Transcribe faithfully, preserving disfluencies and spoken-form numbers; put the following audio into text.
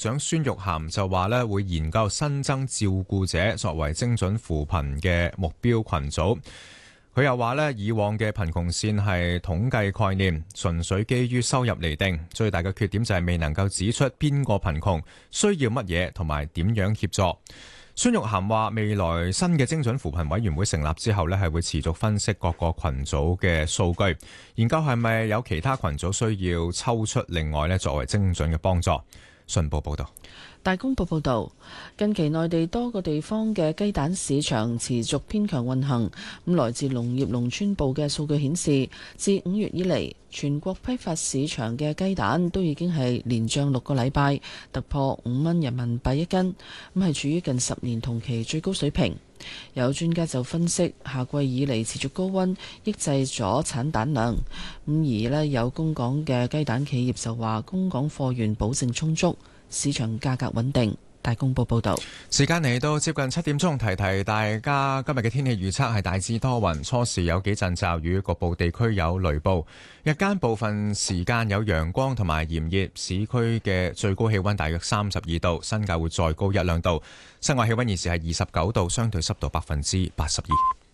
長孫玉菡就話咧會研究新增照顧者作為精準扶貧嘅目標群組。佢又話咧，以往嘅貧窮線係統計概念，純粹基於收入嚟定，最大嘅缺點就係未能夠指出邊個貧窮需要乜嘢同埋點樣協助。孫玉菡話，未來新嘅精準扶貧委員會成立之後咧，係會持續分析各個群組嘅數據，研究係咪有其他群組需要抽出另外咧作為精準嘅幫助。信報報道。 大公報報導，近期內地多個地方嘅雞蛋市場持續偏強運行。咁來自農業農村部嘅數據顯示，自五月以嚟，全國批發市場嘅雞蛋都已經係連漲六個禮拜，突破五蚊人民幣一斤，咁係處於近十年同期最高水平。有專家就分析，夏季以嚟持續高溫抑制咗產蛋量，咁而呢有供港嘅雞蛋企業就話，供港貨源保證充足，市場價格穩定。大公報報道。 時間嚟到接近七點鐘，提提大家今日嘅天氣預測係大致多雲，初時有幾陣驟雨，局部地區有雷暴。日間部分時間有陽光同埋炎熱，市區嘅最高氣溫大約三十二度，新界會再高一兩度。室外氣溫現時係二十九度，相對濕度百分之八十二。